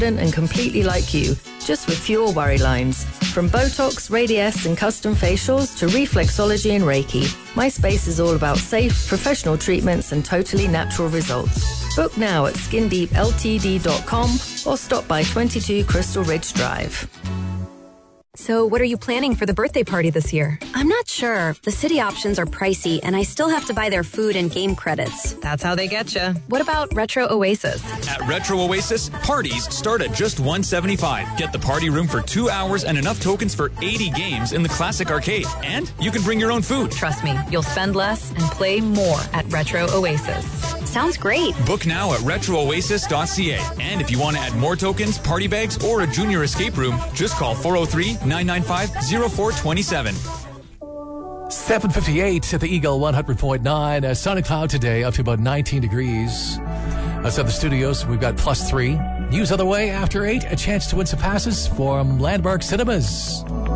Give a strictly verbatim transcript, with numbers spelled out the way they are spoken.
and completely like you, just with fewer worry lines. From Botox, Radiesse and custom facials to reflexology and Reiki, My Space is all about safe, professional treatments and totally natural results. Book now at skin deep l t d dot com or stop by twenty-two Crystal Ridge Drive. So what are you planning for the birthday party this year? I'm not sure. The city options are pricey, and I still have to buy their food and game credits. That's how they get you. What about Retro Oasis? At Retro Oasis, parties start at just one hundred seventy-five dollars. Get the party room for two hours and enough tokens for eighty games in the classic arcade. And you can bring your own food. Trust me, you'll spend less and play more at Retro Oasis. Sounds great. Book now at retro oasis dot c a. And if you want to add more tokens, party bags, or a junior escape room, just call four oh three, nine nine five, oh four two seven. seven fifty-eight at the Eagle one hundred point nine. Uh, sunny cloud today, up to about nineteen degrees. Outside the studios, we've got plus three. News on the way after eight. A chance to win some passes from Landmark Cinemas.